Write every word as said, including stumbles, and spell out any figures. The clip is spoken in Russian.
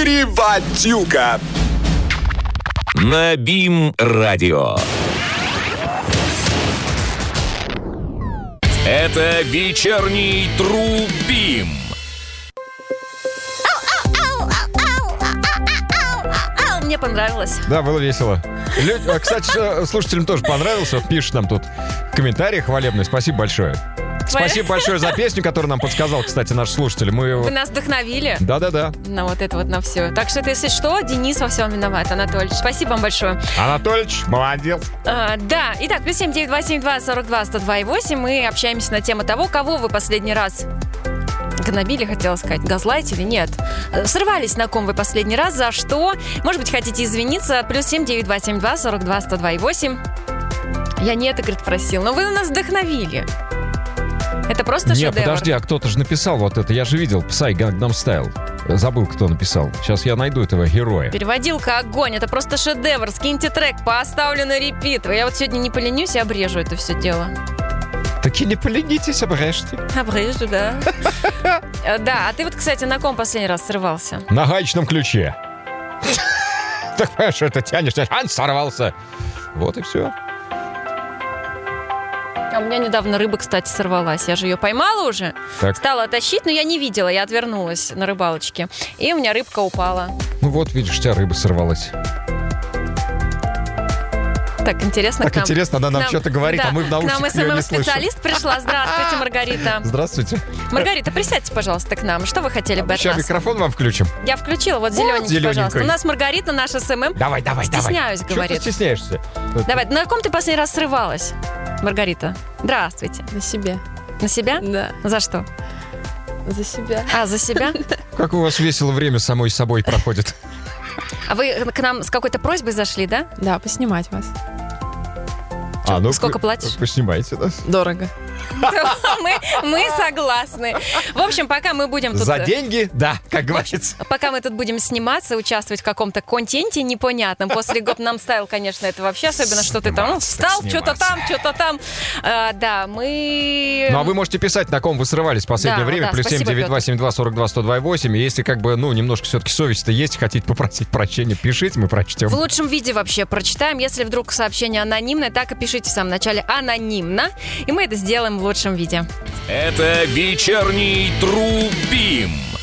Криватюка. На БИМ-радио. Это вечерний Трубим. Мне понравилось. Да, было весело. Лю... Кстати, слушателям тоже понравилось. Вот пишет нам тут комментарий хвалебный. Спасибо большое. Спасибо большое за песню, которую нам подсказал, кстати, наш слушатель. Мы... Вы нас вдохновили. Да-да-да. На вот это вот, на все. Так что, если что, Денис во всем виноват. Анатольевич, спасибо вам большое. Анатольевич, молодец. А, да, итак, плюс семь девять два семь два сорок два сто два и восемь. Мы общаемся на тему того, кого вы последний раз гнобили, хотела сказать, газлайтили, нет. Срывались на ком вы последний раз, за что? Может быть, хотите извиниться? Плюс семь девять два семь два сорок два сто два и восемь. Я не это, говорит, просил, но вы нас вдохновили. Это просто Нет, шедевр. подожди, а кто-то же написал вот это. Я же видел, Psy Gangnam Style. Забыл, кто написал. Сейчас я найду этого героя. Переводилка огонь, это просто шедевр. Скиньте трек, поставлю на репит. Я вот сегодня не поленюсь и обрежу это все дело. Так и не поленитесь, обрежьте. Обрежу, да. Да, а ты вот, кстати, на ком последний раз срывался? На гаечном ключе. Так понимаешь, это тянешь, тянешь, а, сорвался. Вот и все. А у меня недавно рыба, кстати, сорвалась. Я же ее поймала уже. Так. Стала тащить, но я не видела. Я отвернулась на рыбалочке. И у меня рыбка упала. Ну вот, видишь, у тебя рыба сорвалась. Так, интересно, Так к нам... интересно, она нам, нам что-то говорит, да, а мы в наушниках к нам ее не слышим. СММ-специалист пришла. Здравствуйте, Маргарита. Здравствуйте. Маргарита, присядьте, пожалуйста, к нам. Что вы хотели бы от Сейчас нас? микрофон вам включим. Я включила, вот зелененький, зелененький. пожалуйста. У нас Маргарита, наша СММ. Давай, давай, давай. Стесняюсь, говорит. Что ты стесняешься? Давай, на ком ты последний раз срывалась, Маргарита? Здравствуйте. На себе. На себя? Да. За что? За себя. А, за себя? Как у вас весело время самой собой проходит. А вы к нам с какой-то просьбой зашли, да? Да, поснимать вас. А, ну, сколько платишь? Поснимайте, да? Дорого. мы, мы согласны. В общем, пока мы будем тут... За деньги, да, как говорится. Пока мы тут будем сниматься, участвовать в каком-то контенте непонятном. После Gangnam Style, конечно, это вообще особенно, что ты там ну, встал, что-то там, что-то там. А, да, мы... Ну, а вы можете писать, на ком вы срывались в последнее да, время. Да, плюс семь девять два семь два сорок два сто два восемь. Если как бы, ну, немножко все-таки совесть-то есть, хотите попросить прощения, пишите, мы прочтем. В лучшем виде вообще прочитаем. Если вдруг сообщение анонимное, так и пишите в самом начале анонимно. И мы это сделаем в лучшем виде. Это вечерний Трубим.